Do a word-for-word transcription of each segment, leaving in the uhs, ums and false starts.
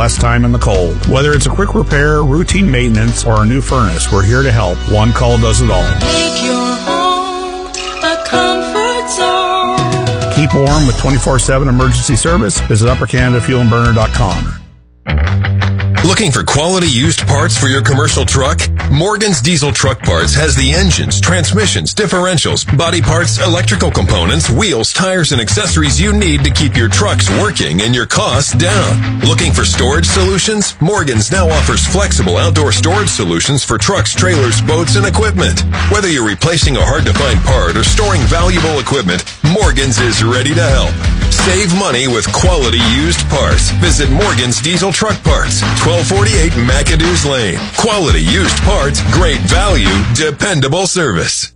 less time in the cold. Whether it's a quick repair, routine maintenance, or a new furnace, we're here to help. One call does it all. Make your home a comfort zone. Keep warm with twenty-four seven emergency service. Visit upper canada fuel and burner dot com. Looking for quality used parts for your commercial truck? Morgan's Diesel Truck Parts has the engines, transmissions, differentials, body parts, electrical components, wheels, tires, and accessories you need to keep your trucks working and your costs down. Looking for storage solutions? Morgan's now offers flexible outdoor storage solutions for trucks, trailers, boats, and equipment. Whether you're replacing a hard-to-find part or storing valuable equipment, Morgan's is ready to help. Save money with quality used parts. Visit Morgan's Diesel Truck Parts, twelve forty-eight McAdoo's Lane. Quality used parts, great value, dependable service.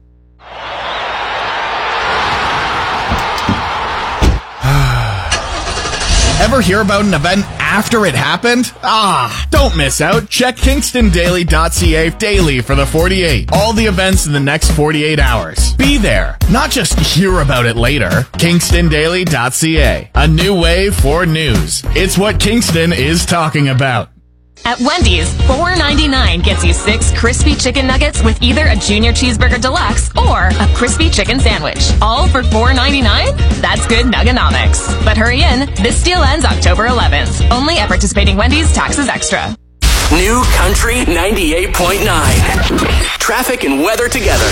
Ever hear about an event after it happened? Ah, don't miss out. Check kingston daily dot c a daily for the forty-eight. All the events in the next forty-eight hours. Be there, not just hear about it later. kingston daily dot c a. A new way for news. It's what Kingston is talking about. At Wendy's, four ninety-nine gets you six crispy chicken nuggets with either a junior cheeseburger deluxe or a crispy chicken sandwich. All for four ninety-nine? That's good nuggenomics. But hurry in, this deal ends October eleventh. Only at participating Wendy's, taxes extra. New Country ninety-eight point nine. Traffic and weather together.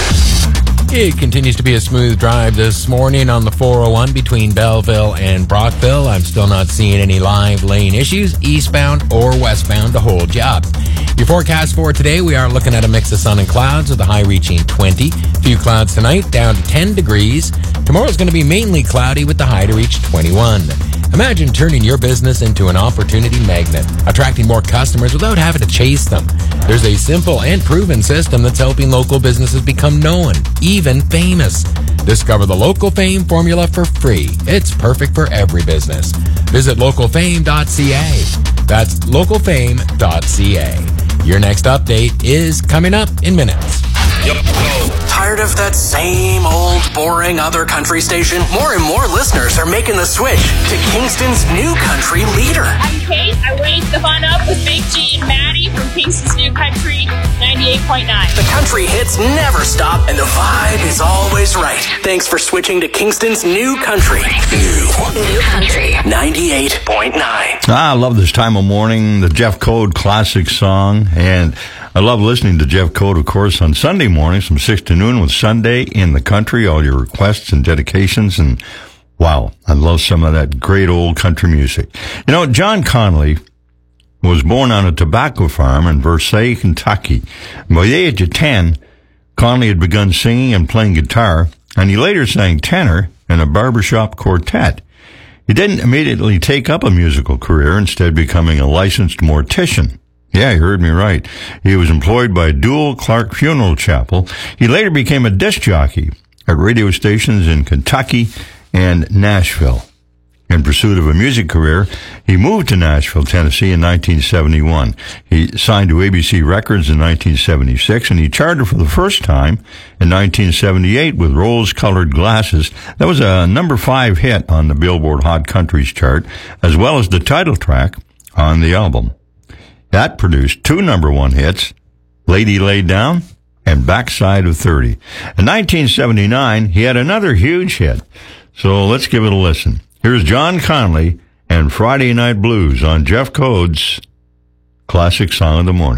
It continues to be a smooth drive this morning on the four oh one between Belleville and Brockville. I'm still not seeing any live lane issues, eastbound or westbound, to hold you up. Your forecast for today, we are looking at a mix of sun and clouds with a high reaching twenty. A few clouds tonight, down to ten degrees. Tomorrow's going to be mainly cloudy with the high to reach twenty-one. Imagine turning your business into an opportunity magnet, attracting more customers without having to chase them. There's a simple and proven system that's helping local businesses become known, even famous. Discover the Local Fame formula for free. It's perfect for every business. Visit local fame dot c a. That's local fame dot c a. Your next update is coming up in minutes. Yep. Tired of that same old, boring other country station? More and more listeners are making the switch to Kingston's new country leader. I'm Kate. I wake the fun up with Big G and Maddie from Kingston's new country ninety-eight point nine. The country hits never stop, and the vibe is always right. Thanks for switching to Kingston's new country. New, new country ninety-eight point nine. Ah, I love this time of morning, the Jeff Code classic song, and I love listening to Jeff Code, of course, on Sunday mornings from six to noon with Sunday in the Country, all your requests and dedications, and wow, I love some of that great old country music. You know, John Connolly was born on a tobacco farm in Versailles, Kentucky. By the age of ten, Connolly had begun singing and playing guitar, and he later sang tenor in a barbershop quartet. He didn't immediately take up a musical career, instead becoming a licensed mortician. Yeah, you heard me right. He was employed by Dual Clark Funeral Chapel. He later became a disc jockey at radio stations in Kentucky and Nashville. In pursuit of a music career, he moved to Nashville, Tennessee in nineteen seventy-one. He signed to A B C Records in nineteen seventy-six, and he charted for the first time in nineteen seventy-eight with Rose-Colored Glasses. That was a number five hit on the Billboard Hot Countries chart, as well as the title track on the album. That produced two number one hits, Lady Laid Down and Backside of thirty. In nineteen seventy-nine, he had another huge hit. So let's give it a listen. Here's John Connolly and Friday Night Blues on Jeff Code's Classic Song of the Morning.